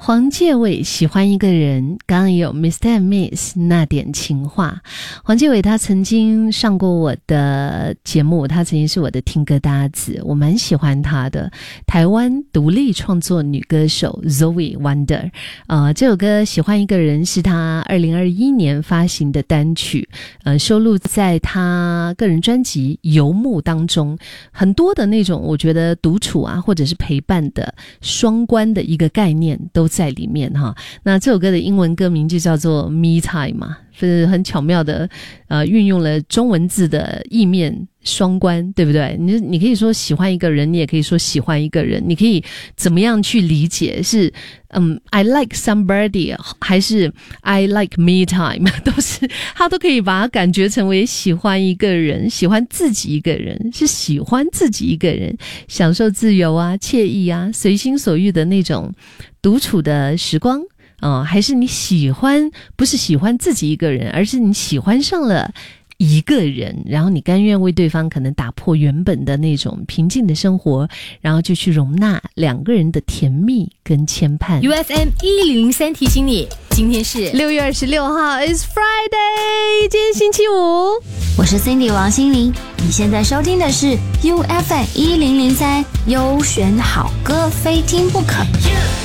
黄介伟喜欢一个人，刚刚也有 Mr. and Miss 那点情话。黄介伟他曾经上过我的节目，他曾经是我的听歌搭子，我蛮喜欢他的。台湾独立创作女歌手 Zoe Wonder， 这首歌喜欢一个人是他2021年发行的单曲，收录在他个人专辑游牧当中，很多的那种我觉得独处啊或者是陪伴的双关的一个概念都在里面哈。那这首歌的英文歌名就叫做 Me Time 嘛，是很巧妙的运用了中文字的意面双关，对不对？你可以说喜欢一个人，你也可以说喜欢一个人，你可以怎么样去理解？是I like somebody 还是 I like me time， 他都可以把它感觉成为喜欢一个人，喜欢自己一个人，是喜欢自己一个人，享受自由啊、惬意啊、随心所欲的那种独处的时光。还是你喜欢，不是喜欢自己一个人，而是你喜欢上了一个人，然后你甘愿为对方可能打破原本的那种平静的生活，然后就去容纳两个人的甜蜜跟牵绊。 UFM 1003提醒你，今天是 6月26号 is Friday， 今天星期五。 我是 Cindy 王心凌，你现在收听的是 UFM 1003，优选好歌非听不可。